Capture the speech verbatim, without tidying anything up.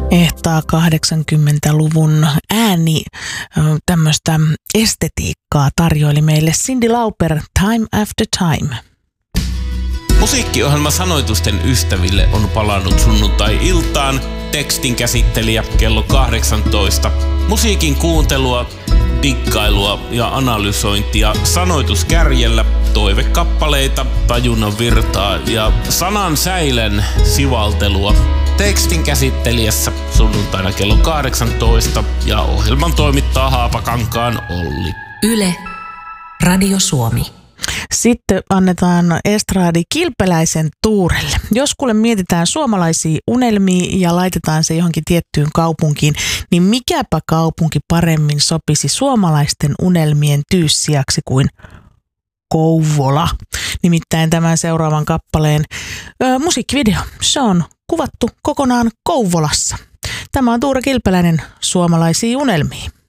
Ehtaa kahdeksankymmentäluvun ääni tämmöistä estetiikkaa tarjoili meille Cyndi Lauper Time After Time. Musiikkiohjelma Sanoitusten ystäville on palannut sunnuntai-iltaan. Tekstin käsittelijä kello kahdeksantoista. Musiikin kuuntelua, dikkailua ja analysointia sanoituskärjellä, toivekappaleita, tajunnan virtaa ja sanan säilen sivaltelua. Tekstin käsittelijässä sunnuntaina kello kahdeksantoista ja ohjelman toimittaa Haapakankaan Olli. Yle, Radio Suomi. Sitten annetaan estraadi Kilpeläisen Tuurelle. Jos kuule mietitään suomalaisia unelmia ja laitetaan se johonkin tiettyyn kaupunkiin, niin mikäpä kaupunki paremmin sopisi suomalaisten unelmien tyyssijaksi kuin Kouvola. Nimittäin tämän seuraavan kappaleen ö, musiikkivideo, se on kuvattu kokonaan Kouvolassa. Tämä on Tuure Kilpeläinen, Suomalaisia unelmia.